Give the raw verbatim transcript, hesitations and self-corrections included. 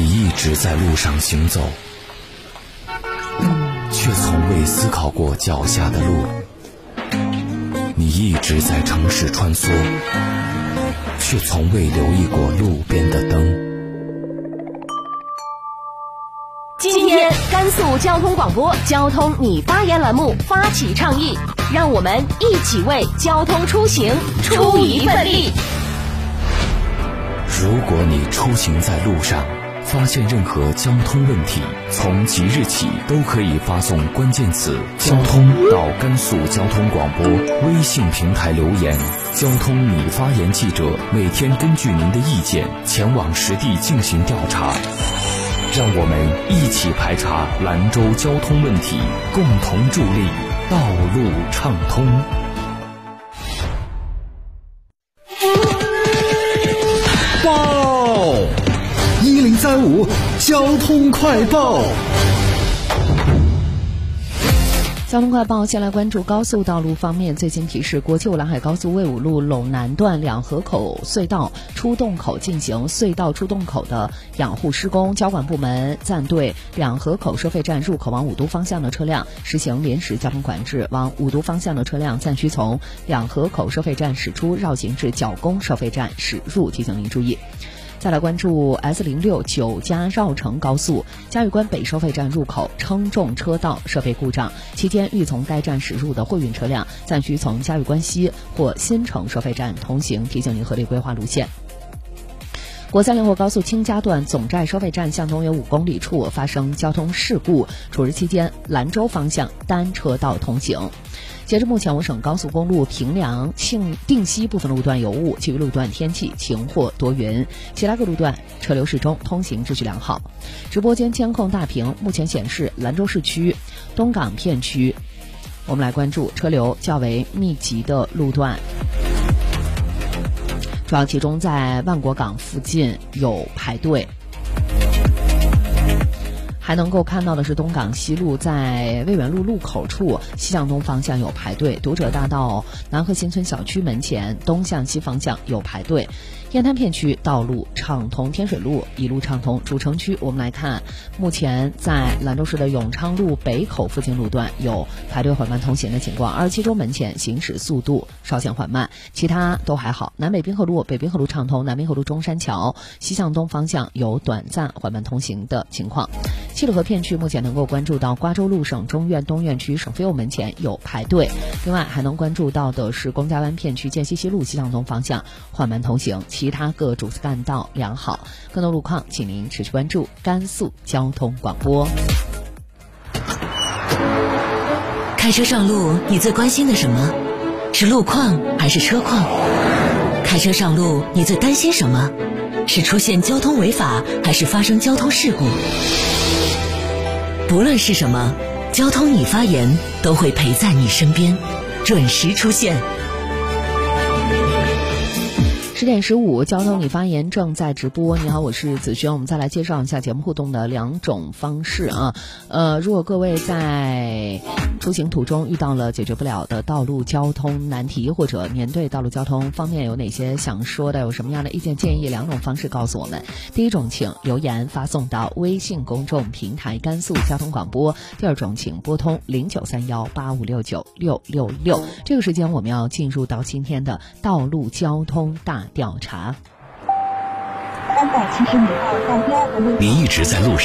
一直在路上行走，却从未思考过脚下的路。你一直在城市穿梭，却从未留意过路边的灯。 今天甘肃交通广播交通你发言栏目发起倡议，让我们一起为交通出行出一份力。 如果你出行在路上，发现任何交通问题，从即日起都可以发送关键词交通到甘肃交通广播微信平台留言，交通你发言记者每天根据您的意见前往实地进行调查，让我们一起排查兰州交通问题，共同助力道路畅通。 报一零三五交通快报。 交通快报，先来关注高速道路方面。最新提示：国际兰海高速卫武路陇南段两河口隧道出洞口进行隧道出洞口的养护施工，交管部门暂对两河口收费站入口往武都方向的车辆实行临时交通管制，往武都方向的车辆暂需从两河口收费站驶出，绕行至角宫收费站驶入，提醒您注意。再来关注 S 零六 九嘉绕城高速嘉峪关北收费站入口称重车道设备故障期间，欲从该站驶入的货运车辆暂需从嘉峪关西或新城收费站通行，提醒您合理规划路线。国三连火高速清嘉段总寨收费站向东约五公里处发生交通事故，处置期间兰州方向单车道通行。截至目前，我省高速公路平凉庆定西部分路段有雾，其余路段天气晴或多云，其他各路段车流适中，通行秩序良好。直播间监控大屏目前显示，兰州市区东港片区，我们来关注车流较为密集的路段，主要集中在万国港附近有排队。还能够看到的是，东港西路在魏源路路口处西向东方向有排队，读者大道南河新村小区门前东向西方向有排队。雁滩片区道路畅通，天水路一路畅通。主城区我们来看，目前在兰州市的永昌路北口附近路段有排队缓慢通行的情况，二十七中门前行驶速度稍显缓慢，其他都还好。南北滨河路北滨河路畅通，南滨河路中山桥西向东方向有短暂缓慢通行的情况。七里河片区目前能够关注到瓜州路省中院东院区省飞佑门前有排队，另外还能关注到的是公家湾片区涧西西路西向东方向缓慢通行，其他各主次干道良好。更多路况请您持续关注甘肃交通广播。 开车上路，你最关心的什么？是路况还是车况？开车上路，你最担心什么？是出现交通违法还是发生交通事故？不论是什么，交通你发言都会陪在你身边，准时出现。 十点十五，交通你发言正在直播。你好，我是子轩。我们再来介绍一下节目互动的两种方式啊。呃，如果各位在出行途中遇到了解决不了的道路交通难题，或者您对道路交通方面有哪些想说的，有什么样的意见建议，两种方式告诉我们。第一种，请留言发送到微信公众平台甘肃交通广播；第二种，请拨通零九三幺八五六九六六六。这个时间我们要进入到今天的道路交通大调查。 三百七十米号到第二个路口。 您一直在路上。